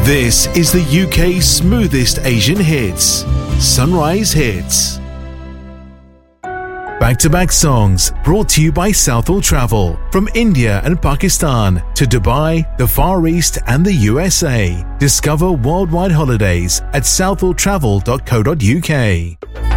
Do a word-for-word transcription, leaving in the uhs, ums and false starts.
This is the U K's smoothest Asian hits, Sunrise Hits. Back-to-back songs brought to you by Southall Travel. From India and Pakistan to Dubai, the Far East and the U S A. Discover worldwide holidays at southall travel dot co dot uk.